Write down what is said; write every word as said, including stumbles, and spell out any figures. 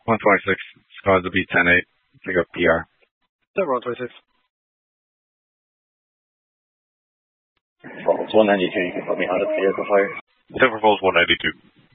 one twenty-six, Skies will be ten eight, pick up P R. Denver one twenty-six. Falls one ninety-two, you can put me on it, vehicle fire. Denver Falls one ninety-two.